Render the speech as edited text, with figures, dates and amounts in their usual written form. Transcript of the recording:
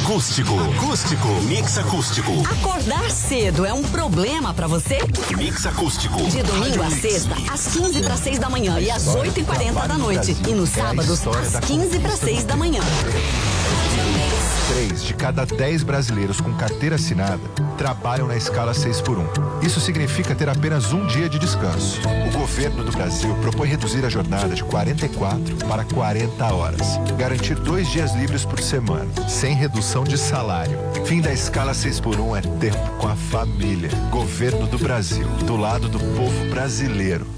Acústico. Mix acústico. Acordar cedo é um problema pra você? Mix acústico. De domingo a sexta, às 15 para 6 da manhã e às 8h40 da noite. E nos sábados, às 15 para 6 da manhã. 3 de cada 10 brasileiros com carteira assinada trabalham na escala 6x1. Isso significa ter apenas um dia de descanso. O governo do Brasil propõe reduzir a jornada de 44 para 40 horas. Garantir 2 dias livres por semana, sem redução de salário. Fim da escala 6x1 é tempo com a família. Governo do Brasil, do lado do povo brasileiro.